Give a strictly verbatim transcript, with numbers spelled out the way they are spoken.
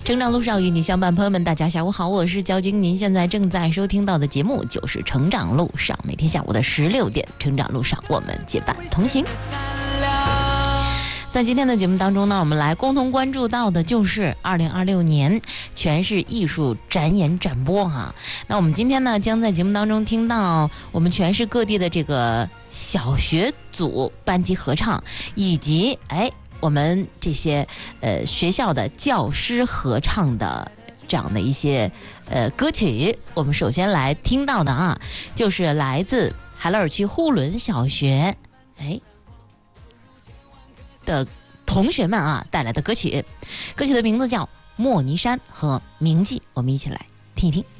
成长路上与你相伴，朋友们，大家下午好，我是焦晶。您现在正在收听到的节目就是《成长路上》，每天下午的十六点，《成长路上》我们结伴同行。在今天的节目当中呢，我们来共同关注到的就是二零二六年全市艺术展演展播哈。那我们今天呢，将在节目当中听到我们全市各地的这个小学组班级合唱，以及哎。我们这些呃学校的教师合唱的这样的一些呃歌曲，我们首先来听到的啊，就是来自海拉尔区呼伦小学哎的同学们啊带来的歌曲，歌曲的名字叫《莫尼山》和《铭记》，我们一起来听一听。